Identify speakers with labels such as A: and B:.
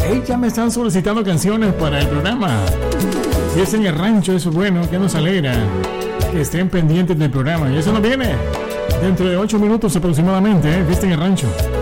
A: Hey, ya me están solicitando canciones para el programa. Fiesta en el Rancho, eso es bueno, que nos alegra que estén pendientes del programa. Y eso nos viene dentro de 8 minutos aproximadamente, Fiesta en el Rancho.